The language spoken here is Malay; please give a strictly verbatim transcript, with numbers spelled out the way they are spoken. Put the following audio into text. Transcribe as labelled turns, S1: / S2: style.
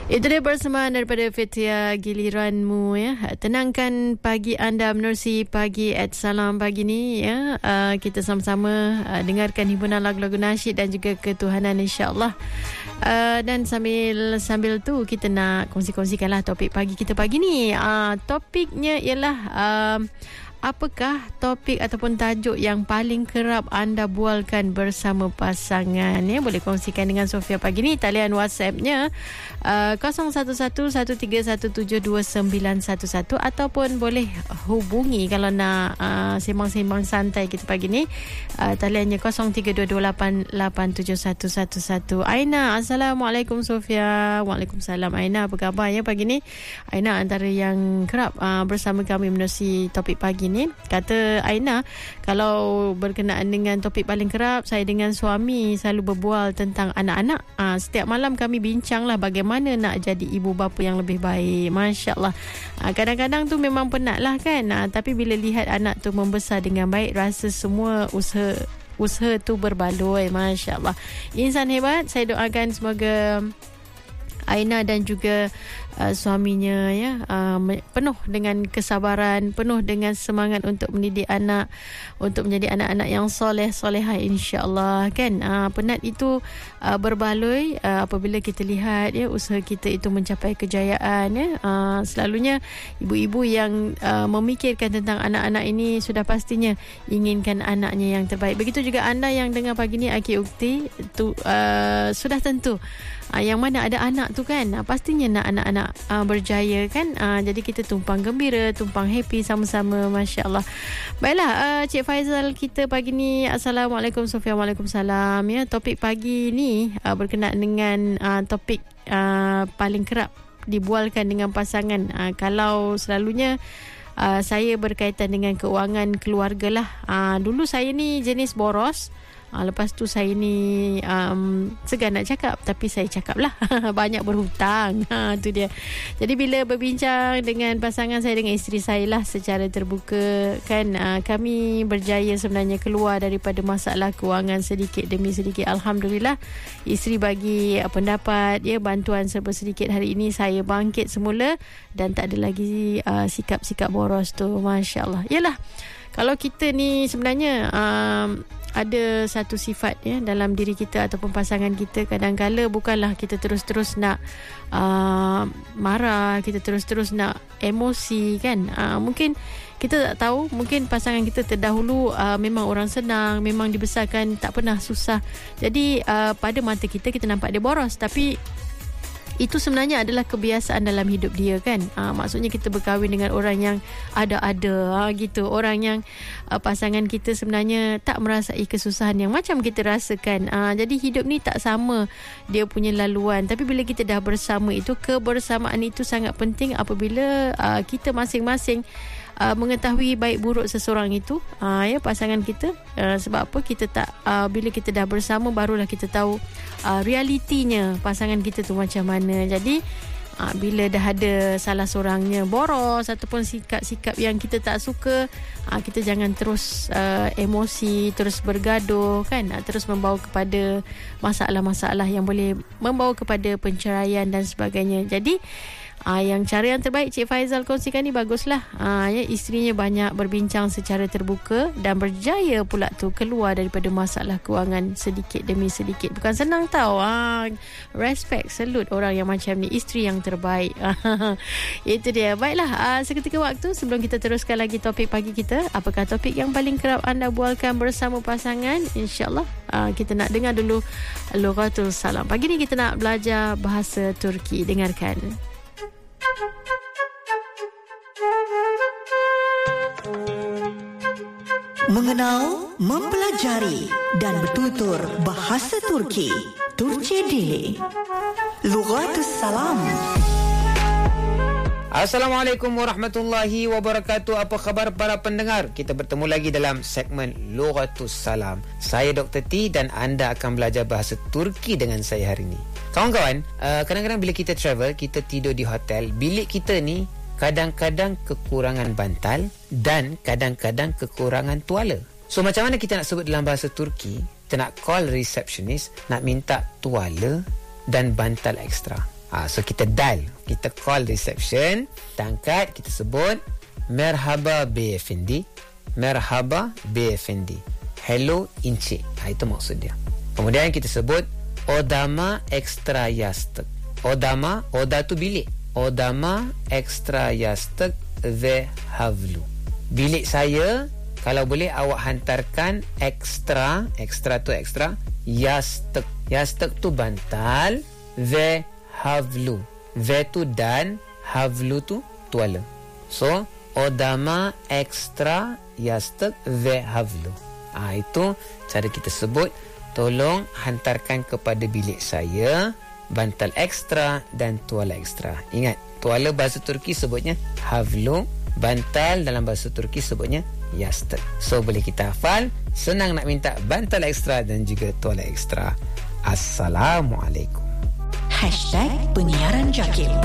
S1: Itu dia persembahan daripada Fitia Giliranmu ya. Tenangkan pagi anda menerusi pagi at Salam pagi ni ya. Uh, kita sama-sama uh, dengarkan himpunan lagu-lagu nasyid dan juga ketuhanan insya-Allah. Uh, dan sambil sambil tu kita nak kongsi-kongsikanlah topik pagi kita pagi ni. Uh, topiknya ialah uh, apakah topik ataupun tajuk yang paling kerap anda bualkan bersama pasangan ya? Boleh kongsikan dengan Sofia pagi ni. Talian WhatsAppnya uh, kosong satu satu satu tiga satu tujuh dua sembilan satu satu ataupun boleh hubungi kalau nak uh, sembang-sembang santai kita pagi ni. Uh, taliannya kosong tiga dua dua lapan lapan tujuh satu satu satu. Aina, Assalamualaikum Sofia. Waalaikumsalam Aina, apa khabar ya pagi ni? Aina antara yang kerap uh, bersama kami menerusi topik pagi ni. Kata Aina, kalau berkenaan dengan topik paling kerap, saya dengan suami selalu berbual tentang anak-anak. Ha, setiap malam kami bincanglah bagaimana nak jadi ibu bapa yang lebih baik. Masya Allah. Ha, kadang-kadang tu memang penat lah kan. Ha, tapi bila lihat anak tu membesar dengan baik, rasa semua usaha usaha tu berbaloi. Masya Allah. Insan hebat. Saya doakan semoga Aina dan juga uh, suaminya ya uh, penuh dengan kesabaran, penuh dengan semangat untuk mendidik anak, untuk menjadi anak-anak yang soleh solehah insya-Allah kan. Uh, penat itu uh, berbaloi uh, apabila kita lihat ya usaha kita itu mencapai kejayaan ya. Uh, selalunya ibu-ibu yang uh, memikirkan tentang anak-anak ini sudah pastinya inginkan anaknya yang terbaik. Begitu juga anda yang dengar pagi ni Aki Ukti tu uh, sudah tentu uh, yang mana ada anak tu kan, uh, pastinya nak anak-anak uh, berjaya kan. Uh, jadi kita tumpang gembira, tumpang happy sama-sama. Masya Allah. Baiklah, uh, Cik Faizal kita pagi ni. Assalamualaikum Sofia. Waalaikumsalam ya. Topik pagi ni uh, berkenaan dengan uh, topik uh, paling kerap dibualkan dengan pasangan. Uh, kalau selalunya uh, saya berkaitan dengan keuangan keluarga lah. Uh, dulu saya ni jenis boros. Ha, lepas tu saya ni um, segan nak cakap, tapi saya cakap lah. Banyak berhutang. Ha, tu dia. Jadi bila berbincang dengan pasangan saya, dengan isteri saya lah secara terbuka kan, uh, kami berjaya sebenarnya keluar daripada masalah kewangan sedikit demi sedikit. Alhamdulillah, isteri bagi uh, pendapat ya, bantuan serba sedikit. Hari ini saya bangkit semula dan tak ada lagi uh, sikap-sikap boros tu. Masya Allah. Yalah, kalau kita ni sebenarnya um, ada satu sifat ya dalam diri kita ataupun pasangan kita, kadang-kala bukanlah kita terus-terus nak uh, marah, kita terus-terus nak emosi kan. Uh, mungkin kita tak tahu, mungkin pasangan kita terdahulu uh, memang orang senang, memang dibesarkan tak pernah susah. Jadi uh, pada mata kita kita nampak dia boros, tapi itu sebenarnya adalah kebiasaan dalam hidup dia kan. Ha, maksudnya kita berkahwin dengan orang yang ada-ada ha, gitu. Orang yang uh, pasangan kita sebenarnya tak merasai kesusahan yang macam kita rasakan. Ha, jadi hidup ni tak sama dia punya laluan. Tapi bila kita dah bersama itu, kebersamaan itu sangat penting apabila uh, kita masing-masing Uh, mengetahui baik buruk seseorang itu uh, ya pasangan kita. Uh, sebab apa kita tak uh, bila kita dah bersama barulah kita tahu uh, realitinya pasangan kita tu macam mana. Jadi uh, bila dah ada salah seorangnya boros ataupun sikap-sikap yang kita tak suka, uh, kita jangan terus uh, emosi, terus bergaduh kan, uh, terus membawa kepada masalah-masalah yang boleh membawa kepada penceraian dan sebagainya. Jadi Ah, yang cara yang terbaik Cik Faizal kongsikan ni baguslah. Ah, ya, isterinya banyak berbincang secara terbuka dan berjaya pula tu keluar daripada masalah kewangan sedikit demi sedikit. Bukan senang tau. Ah, respect, salute orang yang macam ni, isteri yang terbaik. Itu dia. Baiklah, ah, seketika waktu sebelum kita teruskan lagi topik pagi kita, apakah topik yang paling kerap anda bualkan bersama pasangan? InsyaAllah ah, kita nak dengar dulu Lughatul Salam. Pagi ni kita nak belajar bahasa Turki. Dengarkan.
S2: Mengenal, mempelajari dan bertutur bahasa Turki. Turki Dili. Lughatus Salam.
S3: Assalamualaikum warahmatullahi wabarakatuh. Apa khabar para pendengar? Kita bertemu lagi dalam segmen Lughatus Salam. Saya Doktor T dan anda akan belajar bahasa Turki dengan saya hari ini. Kawan-kawan, uh, kadang-kadang bila kita travel, kita tidur di hotel, bilik kita ni kadang-kadang kekurangan bantal dan kadang-kadang kekurangan tuala. So macam mana kita nak sebut dalam bahasa Turki? Kita nak call receptionist, nak minta tuala dan bantal ekstra. Ha, so kita dial, kita call reception, kita angkat, kita sebut Merhaba Beyefendi, Merhaba Beyefendi, hello Encik. Ha, itu maksud dia. Kemudian kita sebut Odama ekstra yastık. Odama, oda tu bilik. Odama ekstra yastık ve havlu. Bilik saya, kalau boleh awak hantarkan ekstra, ekstra tu ekstra, yastık. Yastık tu bantal, ve havlu. Ve tu dan, havlu tu tuala. So, odama ekstra yastık ve havlu. Ah, itu cara kita sebut, tolong hantarkan kepada bilik saya bantal ekstra dan tuala ekstra. Ingat, tuala bahasa Turki sebutnya havlu, bantal dalam bahasa Turki sebutnya yastık. So, boleh kita hafal, senang nak minta bantal ekstra dan juga tuala ekstra. Assalamualaikum.
S2: Hashtag Penyiaran Jakil.